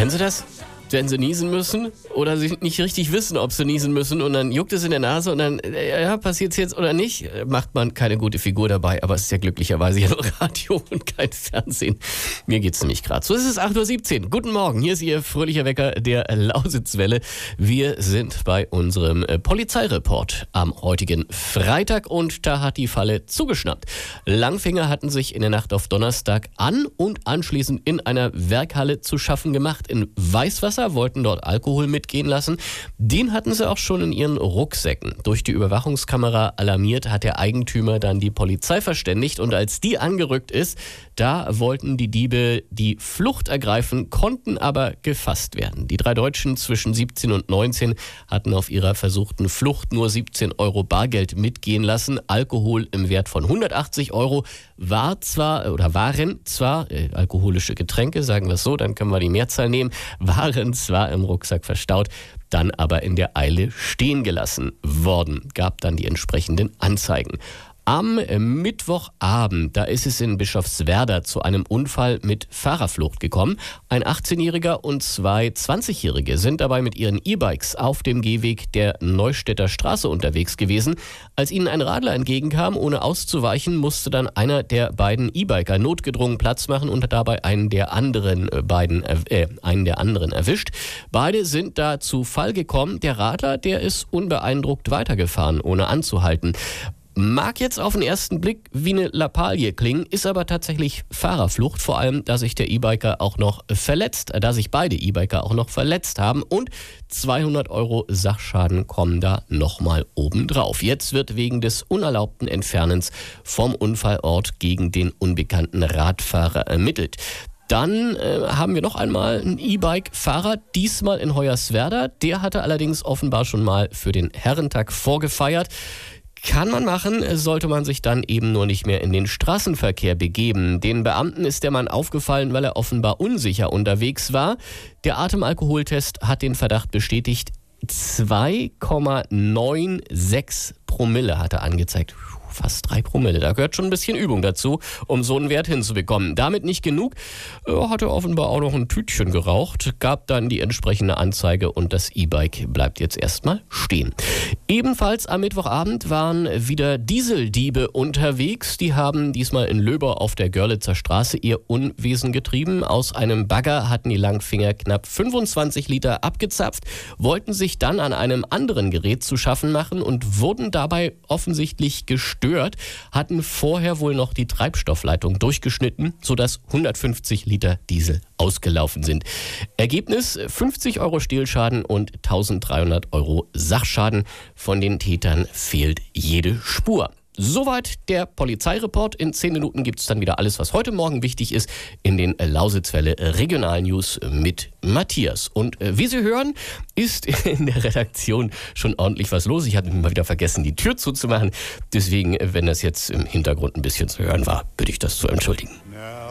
Kennen Sie das? Wenn sie niesen müssen oder sie nicht richtig wissen, ob sie niesen müssen und dann juckt es in der Nase und dann, passiert es jetzt oder nicht, macht man keine gute Figur dabei, aber es ist ja glücklicherweise ja nur Radio und kein Fernsehen. Mir geht's nämlich gerade so. Es ist 8:17 Uhr. Guten Morgen, hier ist Ihr fröhlicher Wecker der Lausitzwelle. Wir sind bei unserem Polizeireport am heutigen Freitag und da hat die Falle zugeschnappt. Langfinger hatten sich in der Nacht auf Donnerstag an und anschließend in einer Werkhalle zu schaffen gemacht in Weißwasser, wollten dort Alkohol mitgehen lassen. Den hatten sie auch schon in ihren Rucksäcken. Durch die Überwachungskamera alarmiert, hat der Eigentümer dann die Polizei verständigt und als die angerückt ist, da wollten die Diebe die Flucht ergreifen, konnten aber gefasst werden. Die 3 Deutschen zwischen 17 und 19 hatten auf ihrer versuchten Flucht nur 17 Euro Bargeld mitgehen lassen. Alkohol im Wert von 180 Euro waren zwar alkoholische Getränke, sagen wir es so, dann können wir die Mehrzahl nehmen, waren zwar im Rucksack verstaut, dann aber in der Eile stehen gelassen worden. Gab dann die entsprechenden Anzeigen. Am Mittwochabend, da ist es in Bischofswerda zu einem Unfall mit Fahrerflucht gekommen. Ein 18-Jähriger und 2 20-Jährige sind dabei mit ihren E-Bikes auf dem Gehweg der Neustädter Straße unterwegs gewesen. Als ihnen ein Radler entgegenkam, ohne auszuweichen, musste dann einer der beiden E-Biker notgedrungen Platz machen und hat dabei einen der anderen erwischt. Beide sind da zu Fall gekommen. Der Radler, der ist unbeeindruckt weitergefahren, ohne anzuhalten. Mag jetzt auf den ersten Blick wie eine Lappalie klingen, ist aber tatsächlich Fahrerflucht, vor allem, da sich beide E-Biker auch noch verletzt haben und 200 Euro Sachschaden kommen da nochmal obendrauf. Jetzt wird wegen des unerlaubten Entfernens vom Unfallort gegen den unbekannten Radfahrer ermittelt. Dann haben wir noch einmal einen E-Bike-Fahrer, diesmal in Hoyerswerda. Der hatte allerdings offenbar schon mal für den Herrentag vorgefeiert. Kann man machen, sollte man sich dann eben nur nicht mehr in den Straßenverkehr begeben. Den Beamten ist der Mann aufgefallen, weil er offenbar unsicher unterwegs war. Der Atemalkoholtest hat den Verdacht bestätigt. 2,96 Promille hat er angezeigt. Fast 3 Promille. Da gehört schon ein bisschen Übung dazu, um so einen Wert hinzubekommen. Damit nicht genug, hat er offenbar auch noch ein Tütchen geraucht, gab dann die entsprechende Anzeige und das E-Bike bleibt jetzt erstmal stehen. Ebenfalls am Mittwochabend waren wieder Dieseldiebe unterwegs. Die haben diesmal in Löber auf der Görlitzer Straße ihr Unwesen getrieben. Aus einem Bagger hatten die Langfinger knapp 25 Liter abgezapft, wollten sich dann an einem anderen Gerät zu schaffen machen und wurden dabei offensichtlich gestört, hatten vorher wohl noch die Treibstoffleitung durchgeschnitten, sodass 150 Liter Diesel ausgelaufen sind. Ergebnis: 50 Euro Stehlschaden und 1300 Euro Sachschaden. Von den Tätern fehlt jede Spur. Soweit der Polizeireport. In 10 Minuten gibt es dann wieder alles, was heute Morgen wichtig ist, in den Lausitzwelle Regionalnews mit Matthias. Und wie Sie hören, ist in der Redaktion schon ordentlich was los. Ich hatte mal wieder vergessen, die Tür zuzumachen. Deswegen, wenn das jetzt im Hintergrund ein bisschen zu hören war, bitte ich das zu entschuldigen.